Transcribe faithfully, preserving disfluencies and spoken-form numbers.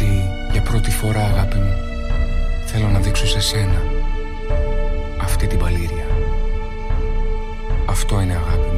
Γιατί για πρώτη φορά, αγάπη μου, θέλω να δείξω σε σένα αυτή την παλήρια. Αυτό είναι αγάπη.